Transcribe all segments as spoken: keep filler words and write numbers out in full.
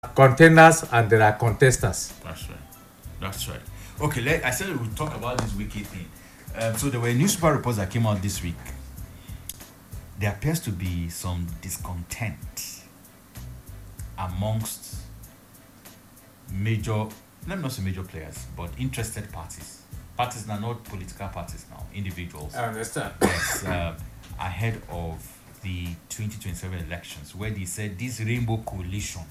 contenders and there are contestants. That's right. That's right. Okay, let, I said we would talk about this wiki thing. Um, so there were newspaper reports that came out this week. There appears to be some discontent amongst major, let me not say major players, but interested parties. Parties are not political parties now, individuals. I understand. Yes, um, ahead of the twenty twenty-seven elections, where they said this rainbow coalition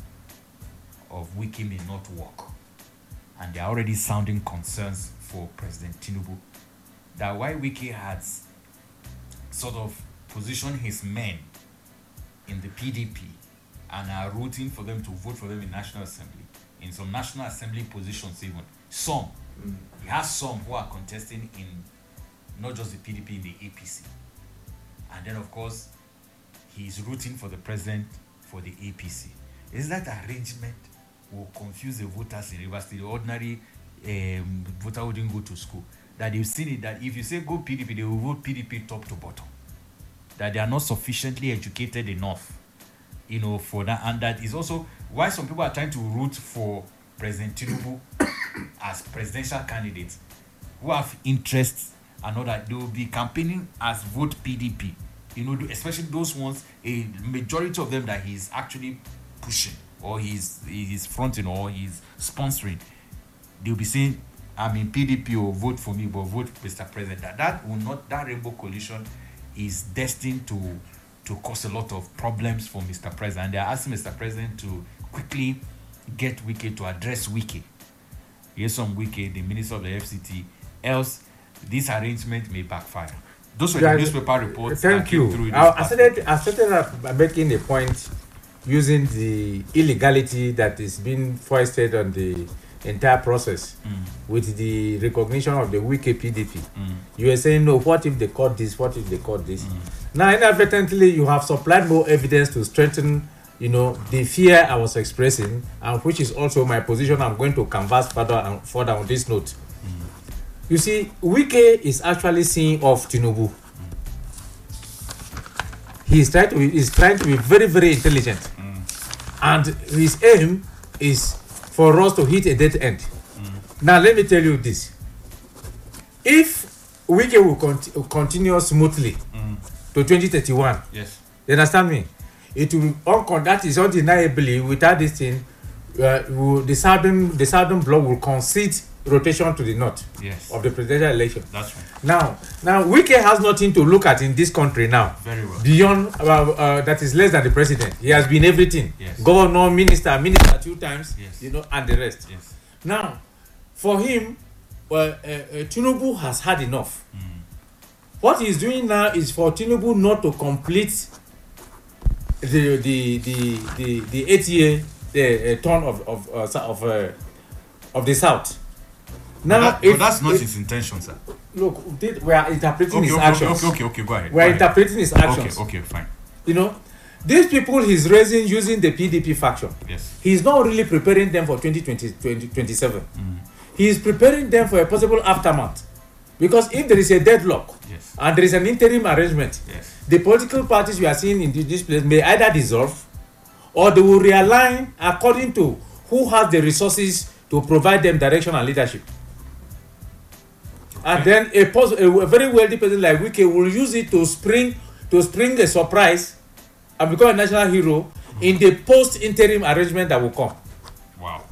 of Wiki may not work. And they are already sounding concerns for President Tinubu that why Wiki has sort of positioned his men in the P D P and are rooting for them to vote for them in National Assembly, in some National Assembly positions even. Some. Mm. He has some who are contesting in not just the P D P, in the A P C. And then, of course, he's rooting for the president for the A P C. Is that arrangement will confuse the voters in Rivers State? The ordinary um, voter who didn't go to school. That they've seen it, that if you say go P D P, they will vote P D P top to bottom. That they are not sufficiently educated enough, you know, for that. And that is also why some people are trying to root for President Tinubu as presidential candidates who have interests and all that. They will be campaigning as vote P D P. You know, especially those ones, a majority of them that he's actually pushing or he's he's fronting or he's sponsoring. They'll be saying, I'm in P D P or vote for me, but vote Mister President. That that will not that rainbow coalition is destined to to cause a lot of problems for Mister President. And they are asking Mister President to quickly get Wiki to address Wiki. Here's some Wiki, the Minister of the F C T. Else, this arrangement may backfire. Those were yeah, the newspaper reports. Thank you. I, I started I started making a point using the illegality that is being foisted on the entire process mm. with the recognition of the Wiki P D P. Mm. You were saying, no, what if they caught this? What if they caught this? Mm. Now, inadvertently, you have supplied more evidence to strengthen, you know, the fear I was expressing, and which is also my position. I'm going to canvass further and further on this note. Mm. You see, Wiki is actually seeing off Tinubu. Mm. He is trying to be, is trying to be very, very intelligent, mm. and his aim is for us to hit a dead end. Mm. Now, let me tell you this. If Wiki will cont- continue smoothly mm. to twenty thirty-one, yes, you understand me? It will be uncon- that is undeniably, without this thing, uh, will, the southern the southern bloc will concede rotation to the north yes. of the presidential election. That's right. Now, now Wiki has nothing to look at in this country now. Very well. Beyond uh, uh, that is less than the president. He has been everything. Yes. Governor, minister, minister two times. Yes. You know, and the rest. Yes. Now, for him, well, uh, uh, Tinubu has had enough. Mm. What he's doing now is for Tinubu not to complete the the the the, the eight year the uh, turn of of uh, of uh, of the south. Now, but, that, if, but that's not if, his intention, sir. Look, we are interpreting okay, his okay, actions. Okay, okay, okay, go ahead. We are go interpreting ahead. his actions. Okay, okay, fine. You know, these people he's raising using the P D P faction. Yes. He's not really preparing them for twenty twenty, twenty twenty-seven. Mm. He is preparing them for a possible aftermath. Because if there is a deadlock yes. and there is an interim arrangement, yes. the political parties we are seeing in this place may either dissolve or they will realign according to who has the resources to provide them direction and leadership. And then a, pos- a very wealthy person like Wiki will use it to spring to spring a surprise and become a national hero mm-hmm. in the post-interim arrangement that will come. Wow.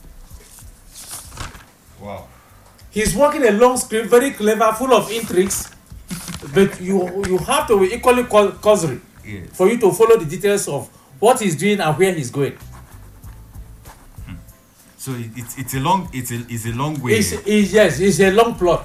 Wow. He's working a long script, very clever, full of intrigues, but you you have to be equally causery yes. for you to follow the details of what he's doing and where he's going. Hmm. So it, it's it's a long it's a it's a long way. It's, it's, yes, it's a long plot.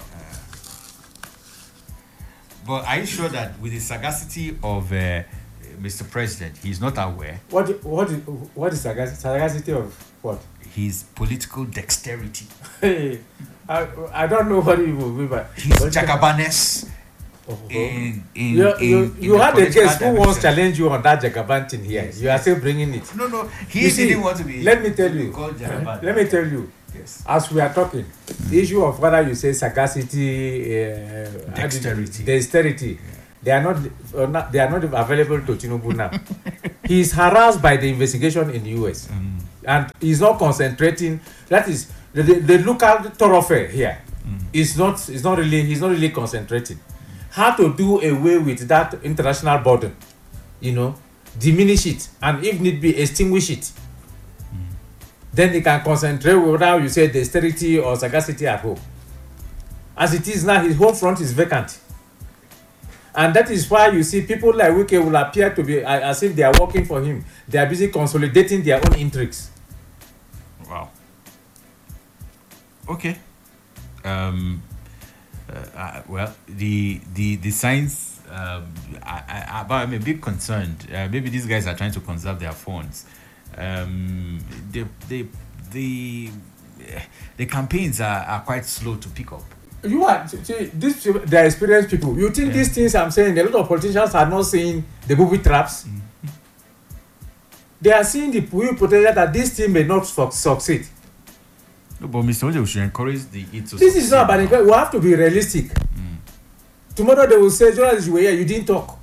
But are you sure that with the sagacity of uh, Mister President, he's not aware? What what what is sagacity? Sagacity of what? His political dexterity. Hey, I, I don't know what you mean by his Jagabanes. Oh, in, in, you in, you, in you had a guest who once dimension. challenged you on that Jagaban thing here. Yes, you are still bringing it. No, no, he You didn't see, want to be. Let me tell you. Called Jagaban. Let me tell you. Yes. As we are talking, mm. the issue of whether you say sagacity, uh, dexterity, dexterity, yeah. they are not, uh, not they are not available to Tinubu now. He is harassed by the investigation in the U S. Mm. and he's not concentrating. That is the, the, the local thoroughfare here. Mm. Is not is not really he's not really concentrating. How to do away with that international burden, you know, diminish it, and if need be, extinguish it. Mm. Then they can concentrate without you say dexterity or sagacity at home. As it is now, his home front is vacant. And that is why you see people like Wike will appear to be as if they are working for him. They are busy consolidating their own intrigues. Wow. Okay. Um, uh, uh, well, the the the signs. Um, I, I, I, I'm a bit concerned. Uh, maybe these guys are trying to conserve their funds. Um, the the the the campaigns are, are quite slow to pick up. You are see, these they are experienced people. You think yeah. these things I'm saying, a lot of politicians are not seeing the booby traps. Mm-hmm. They are seeing the potential that this thing may not su- succeed. No, but Mister Oje, we should encourage the it to This succeed. is not about encouragement. We have to be realistic. Mm. Tomorrow they will say, "Jonas, you were here, you didn't talk."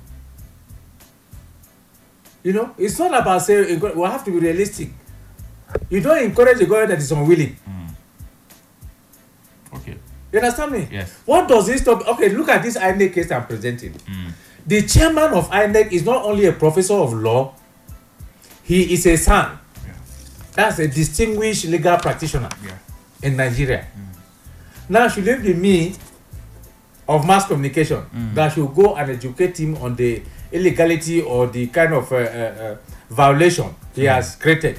You know, it's not about saying we have to be realistic. You don't encourage a government that is unwilling. Mm. Okay. You understand me? Yes. What does this talk? Okay, look at this I N E C case I'm presenting. Mm. The chairman of I N E C is not only a professor of law, he is a son. Yeah. That's a distinguished legal practitioner yeah. in Nigeria. Mm. Now, should it be me of mass communication mm. that should go and educate him on the illegality or the kind of uh, uh, uh, violation he mm. has created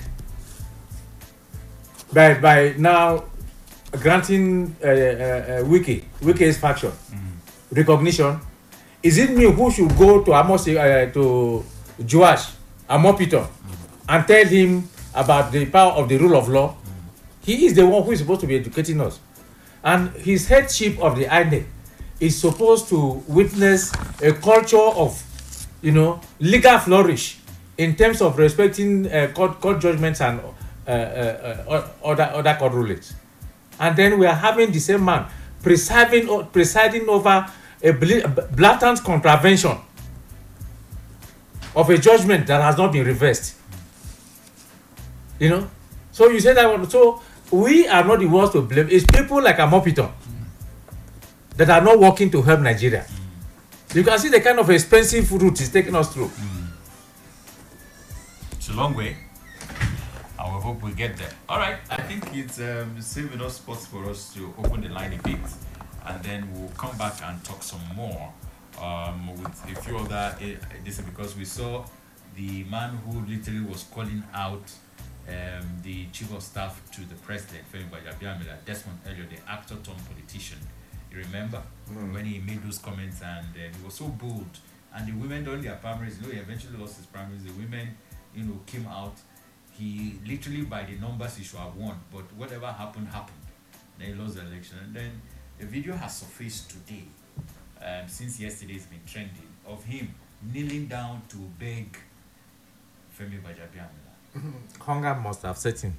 by, by now granting uh, uh, uh, Wiki, Wiki's faction mm-hmm. recognition? Is it me who should go to Amos, uh, to Joash Amopito mm-hmm. and tell him about the power of the rule of law? Mm-hmm. He is the one who is supposed to be educating us, and his headship of the I N E C is supposed to witness a culture of, you know, legal flourish in terms of respecting uh, court, court judgments and uh, uh, uh, other other court rulings. And then we are having the same man presiding, presiding over a blatant contravention of a judgment that has not been reversed. You know? So you say that one. So we are not the ones to blame. It's people like Amopito that are not working to help Nigeria. Mm. You can see the kind of expensive route it's taking us through. Mm. It's a long way. I will hope we get there. All right. I think it's um, saving us spots for us to open the line a bit, and then we'll come back and talk some more um, with a few other. Uh, this is because we saw the man who literally was calling out um, the chief of staff to the president, Femi Gbajabiamila, Desmond Elliot, the actor turned politician. You remember mm. when he made those comments, and uh, he was so bold. And the women during their primaries, you know, he eventually lost his primaries. The women, you know, came out. He literally, by the numbers, he should have won, but whatever happened, happened. Then he lost the election. And then the video has surfaced today, um, since yesterday it's been trending, of him kneeling down to beg Femi Gbajabiamila. Hunger must have set him.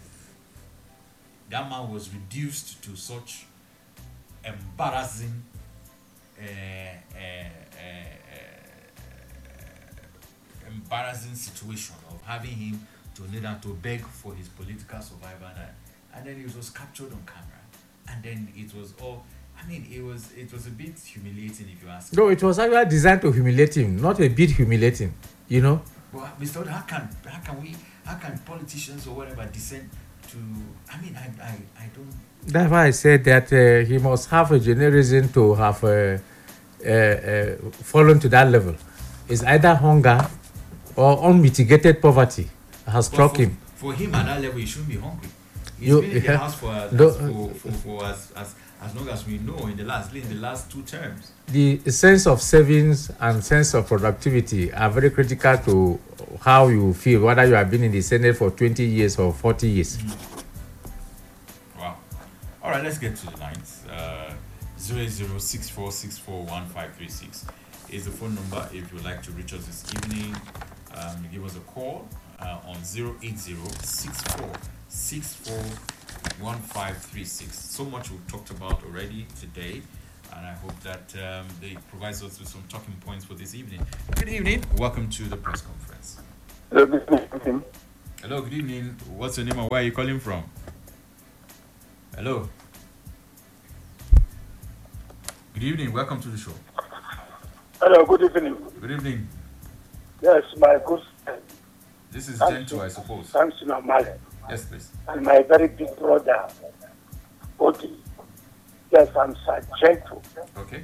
That man was reduced to such embarrassing uh, uh, uh, uh, embarrassing situation of having him to kneel down to beg for his political survival, and, and then it was captured on camera, and then it was all. I mean, it was it was a bit humiliating, if you ask me. No, it was actually designed to humiliate him, not a bit humiliating, you know. Well, Mister How can how can we how can politicians or whatever descend to? I mean, I I, I don't. That's why I said that uh, he must have a genuine reason to have uh, uh, uh, fallen to that level. It's either hunger or unmitigated poverty has struck for, him. For him at that level, he shouldn't be hungry. He's You- been in the yeah. house for, as, No, for, for, for as, as as long as we know in the last in the last two terms. The sense of savings and sense of productivity are very critical to how you feel, whether you have been in the Senate for twenty years or forty years. Mm-hmm. Wow. All right, let's get to the lines. Uh, zero eight zero six four six four one five three six is the phone number if you'd like to reach us this evening. Um, give us a call uh, on zero eight zero six four six four one five three six. So much we've talked about already today, and I hope that um, they provide us with some talking points for this evening. Good evening. Welcome to the press conference. Uh, good evening. Hello, good evening. What's your name and where are you calling from? Hello. Good evening. Welcome to the show. Hello, good evening. Good evening. Yes, my good friend. This is Thanks Gentle, to- I suppose. Thanks to Namale Yes, please. and my very big brother, Odi. Yes, I'm Sir Gentle. Okay.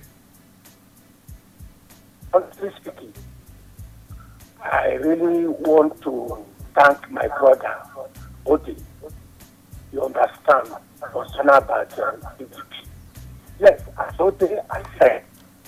Honestly speaking, I really want to thank my brother, Odi. You understand, concern about uh, the duty. Yes, as Odi, I said,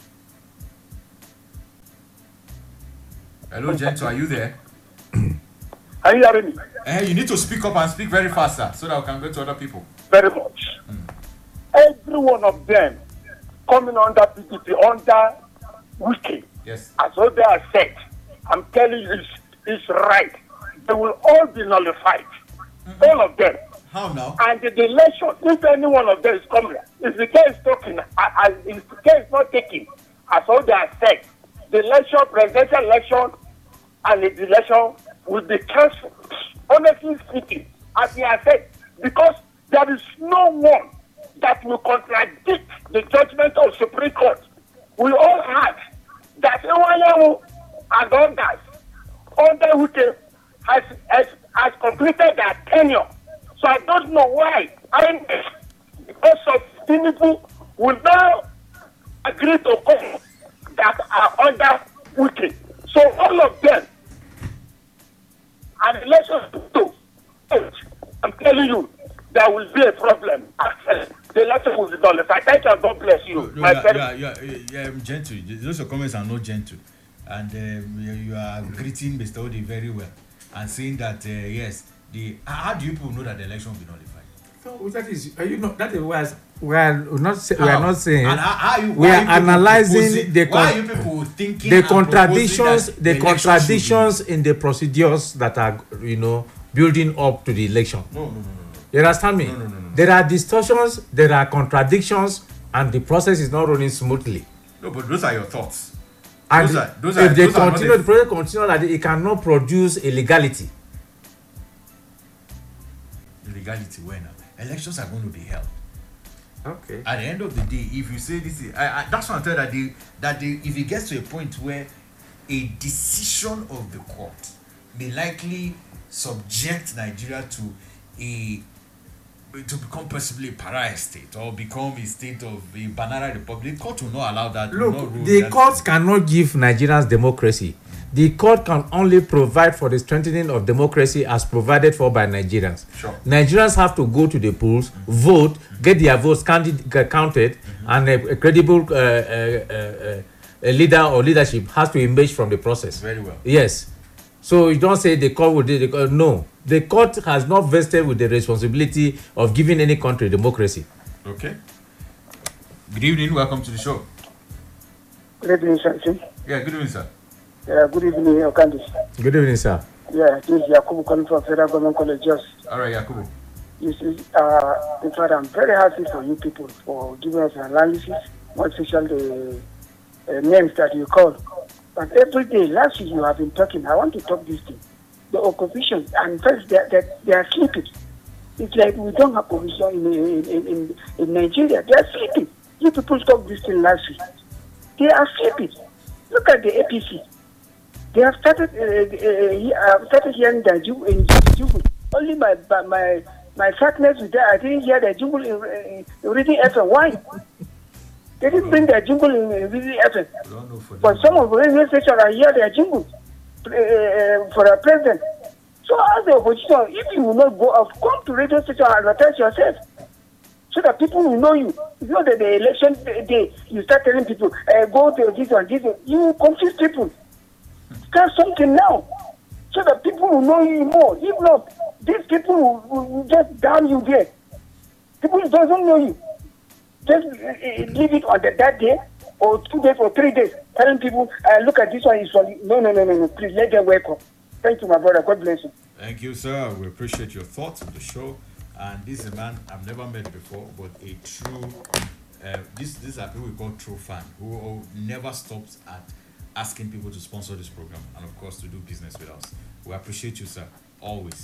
Hello, Gentle. Are you there? are you hearing me? Eh, you need to speak up and speak very fast, sir, so that we can go to other people. Very much. Every one of them coming under P D P, under Wiki, Yes. as Odi has said, I'm telling you, it's, it's right. They will all be nullified. All of them. How now? And the election, if any one of them is coming, if the case is talking, as if the case is not taken, as all they have said, the election, presidential election, and the election will be cancelled. Honestly speaking, as he has said, because there is no one that will contradict the judgment of Supreme Court. We all have that Ewayahu and others under which has, has, has completed their tenure. So I don't know why. I because of Tinubu will now agree to come that are under Wiki. So all of them and elections to I'm telling you, there will be a problem. The election will be done. I thank you and God bless you. No, no, My you, are, friend. you, are, you, are, you are gentle. Those your comments are not gentle. And um, you, you are greeting Mister Odi very well and saying that, uh, yes, the how do you people know that the election will be nullified? So that is, are you not? That is why we are not. Say, we are How? not saying. And how, how you, we why are you people analyzing proposing- the why con- are you people thinking the and proposing contradictions, that the election should contradictions in the procedures that are, you know, building up to the election. be- No, no, no, no, no. You understand me? No, no, no, no. There are distortions, there are contradictions, and the process is not running smoothly. No, but those are your thoughts. And Those are- those if are- they those are not continue, the- the process continue like this, it cannot produce a legality. Illegality when now? Elections are going to be held. Okay. At the end of the day, if you say this is, I, I, that's what I'm telling you, that the, that the, if it gets to a point where a decision of the court may likely subject Nigeria to a to become possibly a pariah state or become a state of a banana republic, the court will not allow that. will not Look, rule the that. court cannot give Nigerians democracy. The court can only provide for the strengthening of democracy as provided for by Nigerians. Sure. Nigerians have to go to the polls, mm-hmm. vote, mm-hmm. get their votes counted, counted mm-hmm. and a, a credible uh, uh, uh, a leader or leadership has to emerge from the process. Very well. Yes. So you don't say the court will do the court. No. The court has not vested with the responsibility of giving any country democracy. Okay. Good evening. Welcome to the show. Good evening, sir. Yeah, good evening, sir. Yeah, good evening, Okandis. Good evening, sir. Yeah, this is Yakubu calling from Federal Government College. Just, All right, Yakubu. you see, uh, in fact, I'm very happy for you people for giving us an analysis, more especially the uh, names that you call. But every day, last week you have been talking. I want to talk this thing. The opposition, and first they, they, they are sleeping. It's like we don't have opposition in, in, in, in Nigeria. They are sleeping. You people talked this thing last week. They are sleeping. Look at the A P C. They have started uh, uh, uh, started hearing the Jubu in Jubu. Only my my my fatness with that, I didn't hear the Jubu in, in reading F M. Why? They didn't bring the jingle in, in reading F M. But some of the radio stations are here, their jingle uh, for the president. So as the opposition, if you will not go out, come to radio station and advertise yourself. So that people will know you. You know that the election day, you start telling people, uh, go to this one, this one. You confuse people. Start something now. So that people will know you more. If not, these people will, will, will just down you there. People doesn't know you. Just uh, leave it on the, that day, or two days, or three days, telling people, uh, look at this one, is for you. No, no, no, no, no. Please let them wake up. Thank you, my brother. God bless you. Thank you, sir. We appreciate your thoughts on the show. And this is a man I've never met before, but a true, uh, this these are people we call true fan, who never stops at asking people to sponsor this program and, of course, to do business with us. We appreciate you, sir, always.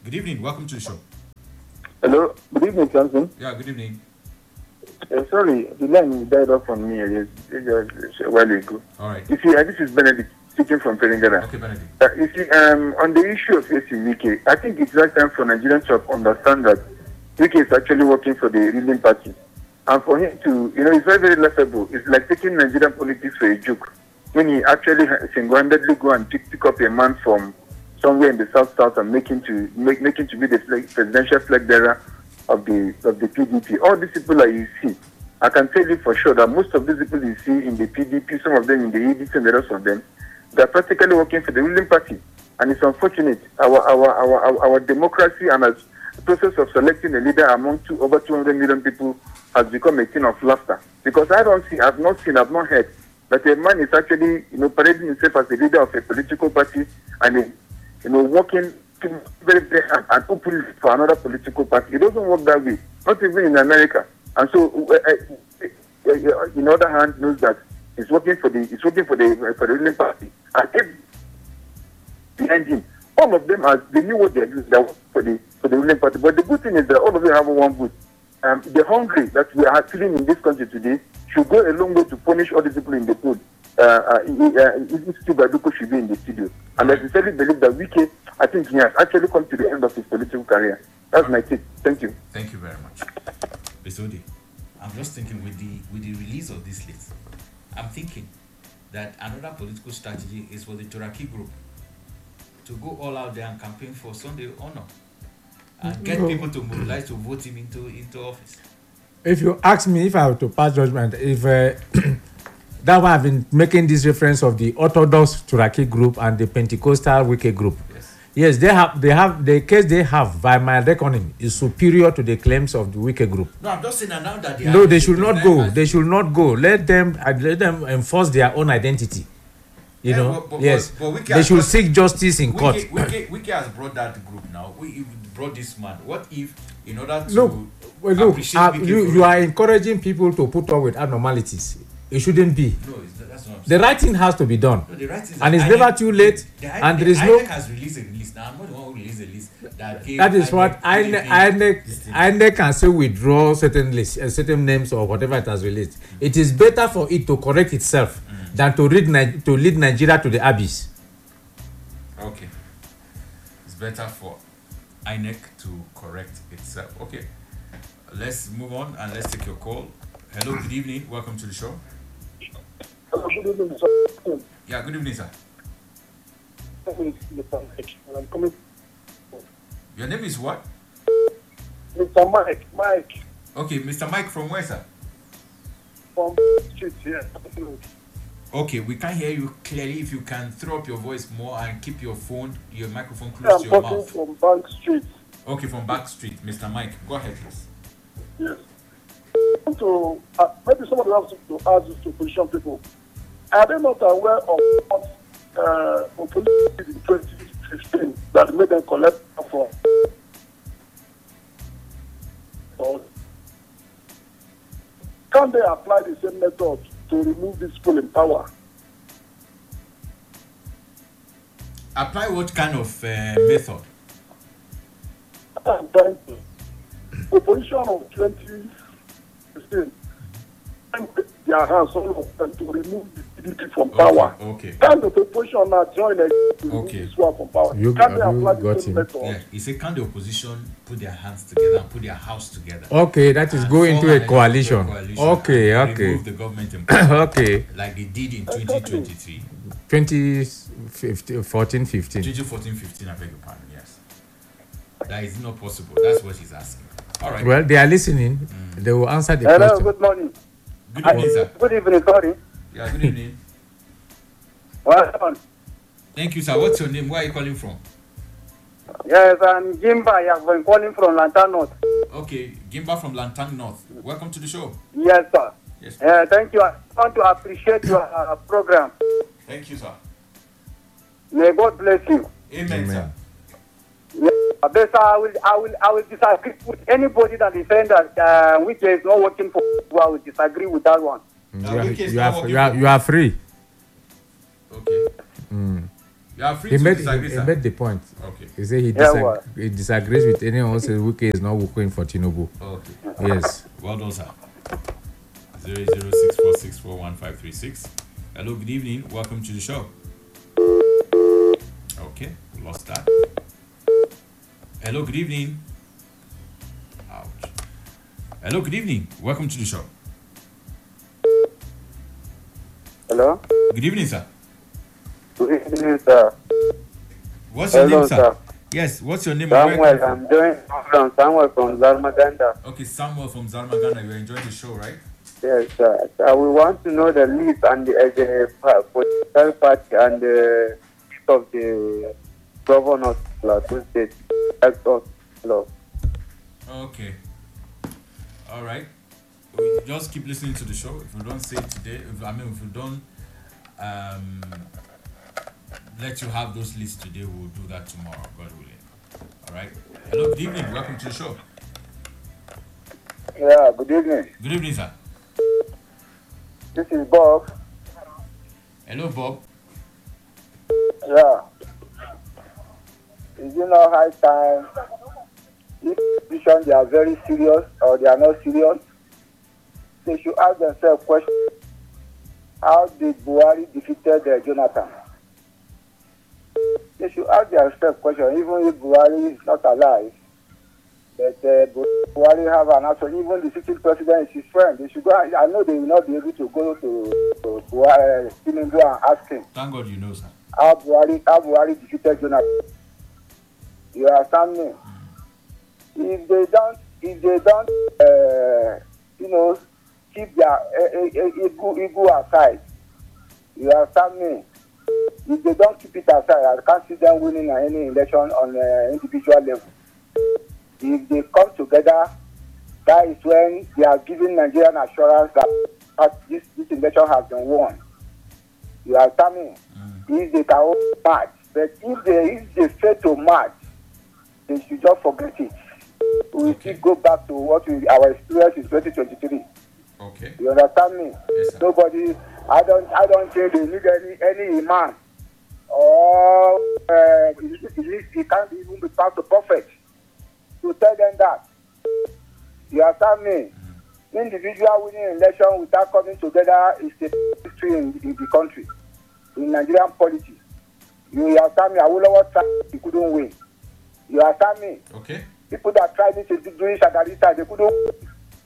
Good evening. Welcome to the show. Hello. Good evening, Johnson. Yeah, good evening. Uh, sorry, the line died off on me uh, just a while ago. All right. You see, uh, this is Benedict speaking from Perengana. Okay, Benedict. Uh, you see, um, on the issue of A C W K, I think it's right time for Nigerians to understand that Wike is actually working for the ruling party. And for him to, you know, it's very, very laughable. It's like taking Nigerian politics for a joke. When he actually single-handedly go and pick, pick up a man from somewhere in the South South and make him to, make, make him to be the flag, presidential flag bearer of the of the P D P. All these people that you see, I can tell you for sure that most of these people you see in the P D P, some of them in the A D C and the rest of them, they're practically working for the ruling party. And it's unfortunate. Our our our our, our democracy and our process of selecting a leader among two, over two hundred million people has become a thing of laughter. Because I don't see, I've not seen, I've not heard that a man is actually, you know, parading himself as the leader of a political party and, a, you know, working very, very hard and openly for another political party. It doesn't work that way, not even in America. And so, uh, uh, uh, in other hand, knows that he's working for the, he's working for the, uh, for the ruling party. And if behind him, all of them are, they knew what they do, they work for the, for the ruling party. But the good thing is that all of them have one vote. Um, the hungry that we are feeling in this country today should go a long way to punish all the people in the pool. Uh, uh, uh, Steve Aduko should be in the studio. And I sincerely believe that Wike, I think he has actually come to the end of his political career. That's my take. Thank you. Thank you very much. Besodi, I'm just thinking with the with the release of this list, I'm thinking that another political strategy is for the Turaki group to go all out there and campaign for Sunday honor and get No. people to mobilize to vote him into into office. If you ask me if I were to pass judgment, if uh, that one I've been making this reference of the Orthodox Turaki group and the Pentecostal Wike group. Yes. Yes, they have they have the case they have by my reckoning is superior to the claims of the Wike group. No, I'm just saying that now that they No, are- they should not go. present They as- should not go. Let them uh, let them enforce their own identity. You Yeah, know, but- but- yes, but- but Wike they has should got- seek justice in court. Wike, Wike, Wike has brought that group now. We we brought this man. What if, in order to Look, well, look, appreciate uh, Wike you for- you are encouraging people to put up with abnormalities. It shouldn't be. No, it's, that's not. The right thing has to be done. No, the right thing is And that it's I never N E C too late, the I N E C and there is the no- I N E C has released a list. Now I'm not the one who released the list that gave. That is what I N E C I N E C this thing. I N E C can say withdraw certain lists, uh, certain names or whatever it has released. It is better for it to correct itself Mm. than to read Ni- to lead Nigeria to the abyss. Okay, it's better for I N E C to correct itself. Okay, let's move on and let's take your call. Hello, good evening. Welcome to the show. Good evening, sir. Yeah, good evening, sir. I'm coming. Your name is what? Mister Mike, Mike Okay, Mister Mike from where, sir? from Street here. Okay, we can't hear you clearly. If you can throw up your voice more and keep your phone, your microphone close to I'm your talking mouth. from Bank Street. Okay, from Back Street, Mister Mike. Go ahead, please. Yes. To uh, maybe somebody has to ask this to position people. Are they not aware of what uh, police did in twenty fifteen that made them collect from? Or can they apply the same method to remove these people in power? Apply what kind of uh, method? I'm trying to. The position of twenty fifteen, their hands all of them to remove the P D P from power. Okay. okay. Can the opposition now join a to remove Okay. this one from power? You- Can they have you apply the got same him? method? Yeah, he said, can the opposition put their hands together and put their house together? Okay, that is and go form into an a coalition. coalition Okay, and okay, Remove the government in power, okay. like they did in twenty twenty-three. twenty fourteen fifteen. twenty fourteen fifteen, I beg your pardon, yes. That is not possible. That's what he's asking. All right. Well, they are listening. They will answer the Hello, question. good morning. Good evening, sir. Good evening, sorry. Yeah, good evening. Well done. Thank you, sir. What's your name? Where are you calling from? Yes, I'm Jimba. I've been calling from Lantern North. Okay, Gimba from Lantang North. Welcome to the show. Yes, sir. Yes. Uh, thank you. I want to appreciate your uh, program. Thank you, sir. May God bless you. Amen, Amen. sir. Yes, but sir, I will, I will, I will disagree with anybody that is saying that uh, which is not working for you. I will disagree with that one. Mm, Now, You are, Wike is you not are, working you are, for you are free. Okay. Mm. You are free He to made, disagree, he, sir. he made the point. Okay. He said he, Yeah, disag- what? he disagrees with anyone who says Wike is not working for Tinubu. Okay. Yes. Well done, sir. Zero zero six four six four one five three six. Hello, good evening. Welcome to the show. Okay, we lost that. Hello, good evening. Ouch. Hello, good evening. Welcome to the show. Hello? Good evening, sir. Good evening, sir. What's your Hello, name, sir? sir. Yes, what's your name? and where Samuel, you come I'm doing from Samuel from Zarmaganda. from? Okay, Samuel from Zarmagana. You're enjoying the show, right? Yes, sir. So we want to know the list and the, uh, the uh, political party and the list of the governors of Plateau State. Help us, Lord. Okay. All right. We just keep listening to the show. If we don't say it today, if, I mean, if we don't um, let you have those lists today, we'll do that tomorrow, God willing. All right. Hello, good evening. Welcome to the show. Yeah, good evening. Good evening, sir. This is Bob. Hello, Bob. Yeah. Is it not high time? If position they are very serious or they are not serious, they should ask themselves question. How did Buhari defeated uh, Jonathan? They should ask themselves question, even if Buhari is not alive, but uh, Buhari have an answer. Even the sitting president is his friend. They should go. I know they will not be able to go to, to Buhari, uh, Tinubu and ask him Thank God you know, sir. how Buhari, how Buhari defeated Jonathan. You understand me? If they don't, if they don't, uh, you know, keep their uh, uh, ego, ego aside, you understand me? If they don't keep it aside, I can't see them winning any election on uh, individual level. If they come together, that is when they are giving Nigerian assurance that, that this, this election has been won. You understand me? Mm. If they can hold match, but if they if they fail to match, they should just forget it. We will Okay. still go back to what we, our experience in twenty twenty-three. Okay. You understand me? Yes, sir. Nobody. I don't. I don't think they need any any imam or uh, he, he, he can't even be past the prophet to tell them that. You understand me? Mm-hmm. Individual winning election without coming together is a history in, in the country, in Nigerian politics. You understand me? Awolowo tried, he couldn't win. You understand me? Okay. People that tried it during Shagari time, they couldn't win.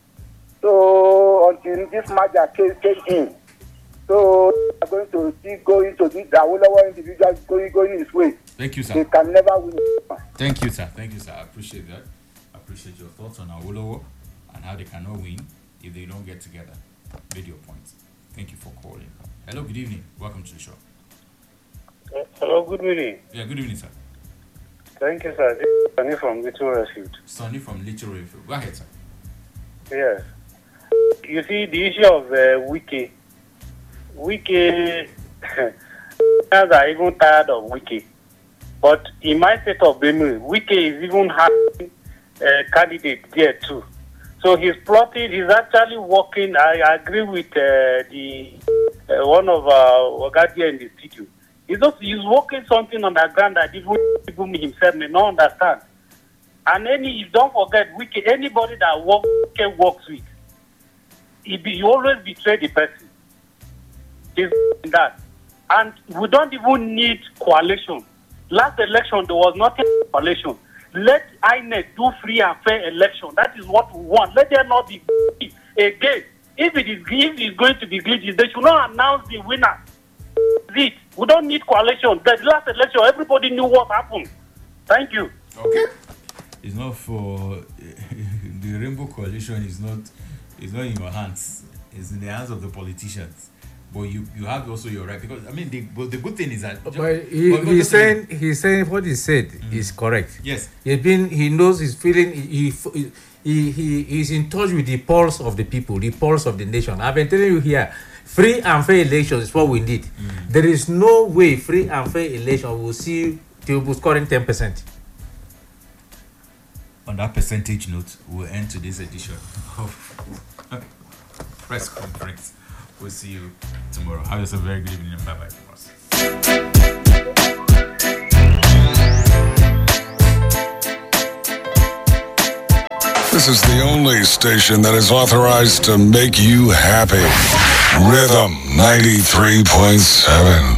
So until this merger case came in, so they are going to still go into this Awolowo individual going going his way. Thank you, sir. They can never win. Thank you, sir. Thank you, sir. I appreciate that. I appreciate your thoughts on Awolowo and how they cannot win if they don't get together. Made your points. Thank you for calling. Hello, good evening. Welcome to the show. Uh, Hello, good evening. Yeah, good evening, sir. Thank you, sir. This is Sonny from Little Refuge. Sonny from Little Refuge. Go ahead, sir. Yes. You see, the issue of uh, Wiki. Wiki, guys are even tired of Wiki. But in my state of Benue, Wiki is even having a candidate there too. So he's plotting, he's actually working. I agree with uh, the uh, one of our Ogadia in the studio. He's, just, he's working something on the ground that even, even himself may not understand. And any, don't forget, Wiki, anybody that work, works with, he be, you always betray the person. Is that. And we don't even need coalition. Last election, there was not a coalition. Let I N E C do free and fair election. That is what we want. Let there not be again. If it is if it is going to be glitchy, they should not announce the winner. It. We don't need coalition. The last election, everybody knew what happened. Thank you. Okay. It's not for the Rainbow Coalition. Is not. It's not in your hands. It's in the hands of the politicians. But you, you have also your right, because I mean the but the good thing is that But he, but- but he's just- saying he's saying what he said is correct. Yes. He's been he knows he's feeling he he he he he's in touch with the pulse of the people, the pulse of the nation. I've been telling you here, free and fair elections is what we need. Mm. There is no way free and fair election will see Tinubu scoring ten percent. On that percentage note, we'll end today's edition of press conference. We'll see you tomorrow. Have yourself a very good evening and bye bye from us. This is the only station that is authorized to make you happy. Rhythm ninety-three point seven.